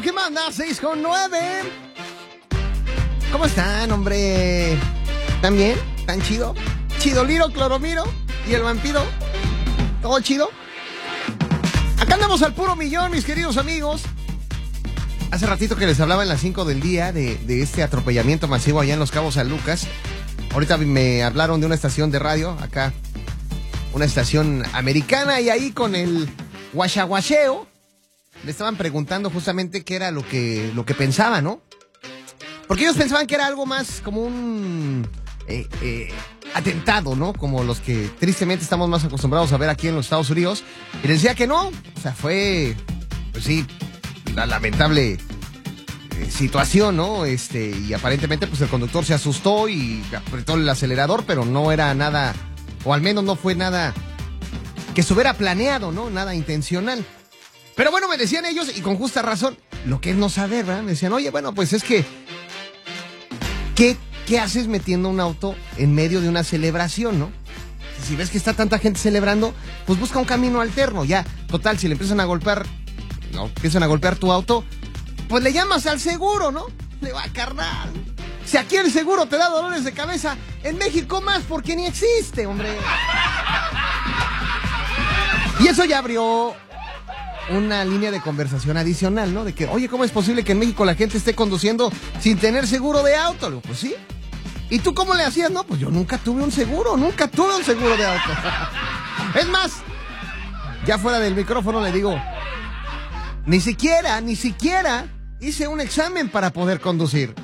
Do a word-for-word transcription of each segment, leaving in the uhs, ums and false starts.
que manda, seis con nueve. ¿Cómo están, hombre? ¿Están bien? ¿Tan chido? Chidoliro, Cloromiro y el vampiro. ¿Todo chido? Acá andamos al puro millón, mis queridos amigos. Hace ratito que les hablaba en las cinco del día de, de este atropellamiento masivo allá en Los Cabos San Lucas. Ahorita me hablaron de una estación de radio, acá, una estación americana, y ahí con el guachaguacheo le estaban preguntando justamente qué era lo que, lo que pensaba, ¿no? Porque ellos pensaban que era algo más como un eh, eh, atentado, ¿no? Como los que tristemente estamos más acostumbrados a ver aquí en los Estados Unidos. Y les decía que no, o sea, fue, pues sí, la lamentable eh, situación, ¿no? Este, y aparentemente pues el conductor se asustó y apretó el acelerador, pero no era nada, o al menos no fue nada que estuviera planeado, ¿no? Nada intencional. Pero bueno, me decían ellos, y con justa razón, lo que es no saber, ¿verdad? Me decían, oye, bueno, pues es que, ¿qué, qué haces metiendo un auto en medio de una celebración, no? Si ves que está tanta gente celebrando, pues busca un camino alterno, ya. Total, si le empiezan a golpear, no, empiezan a golpear tu auto, pues le llamas al seguro, ¿no? Le va, carnal. Si aquí el seguro te da dolores de cabeza, en México más, porque ni existe, hombre. Y eso ya abrió una línea de conversación adicional, ¿no? De que, oye, ¿cómo es posible que en México la gente esté conduciendo sin tener seguro de auto? Le digo, pues sí. ¿Y tú cómo le hacías? No, pues yo nunca tuve un seguro, nunca tuve un seguro de auto. Es más, ya fuera del micrófono le digo, ni siquiera, ni siquiera hice un examen para poder conducir.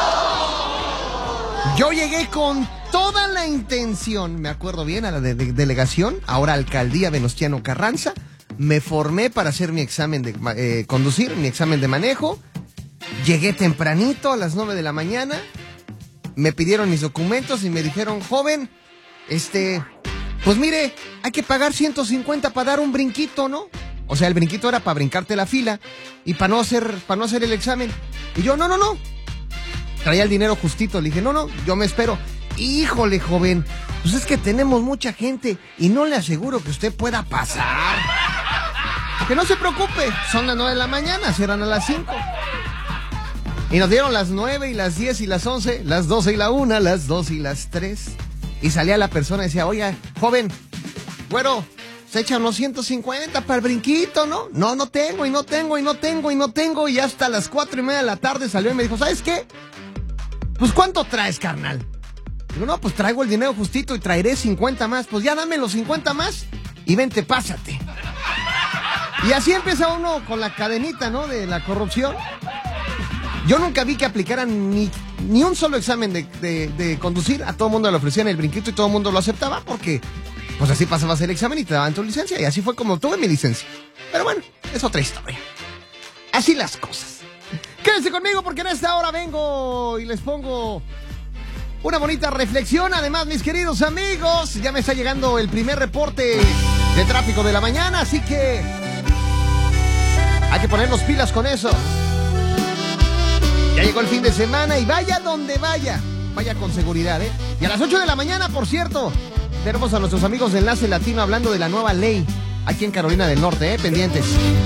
Yo llegué con toda la intención, me acuerdo bien, a la de, de, delegación, ahora alcaldía Venustiano Carranza. Me formé para hacer mi examen de eh, conducir, mi examen de manejo. Llegué tempranito a las nueve de la mañana. Me pidieron mis documentos y me dijeron, joven, este, pues mire, hay que pagar ciento cincuenta para dar un brinquito, ¿no? O sea, el brinquito era para brincarte la fila y para no hacer, para no hacer el examen. Y yo, no, no, no. Traía el dinero justito. Le dije, no, no, yo me espero. Híjole, joven, pues es que tenemos mucha gente y no le aseguro que usted pueda pasar. Que no se preocupe, son las nueve de la mañana, cierran a las cinco. Y nos dieron las nueve y las diez y las once, las doce y la una, las dos y las tres. Y salía la persona y decía, oiga, joven, güero, se echan unos ciento cincuenta para el brinquito, ¿no? No, no tengo, y no tengo, y no tengo, y no tengo. Y hasta las cuatro y media de la tarde salió y me dijo, ¿sabes qué? Pues, ¿cuánto traes, carnal? Digo, no, pues traigo el dinero justito y traeré cincuenta más. Pues ya dame los cincuenta más y vente, pásate. Y así empieza uno con la cadenita, ¿no? De la corrupción. Yo nunca vi que aplicaran ni, ni un solo examen de, de, de conducir. A todo el mundo le ofrecían el brinquito y todo el mundo lo aceptaba porque, pues así pasabas el examen y te daban tu licencia. Y así fue como tuve mi licencia. Pero bueno, es otra historia. Así las cosas. Quédense conmigo porque en esta hora vengo y les pongo una bonita reflexión. Además, mis queridos amigos, ya me está llegando el primer reporte de tráfico de la mañana, así que hay que ponernos pilas con eso. Ya llegó el fin de semana y vaya donde vaya, vaya con seguridad, ¿eh? Y a las ocho de la mañana, por cierto, tenemos a nuestros amigos de Enlace Latino hablando de la nueva ley aquí en Carolina del Norte, ¿eh? Pendientes.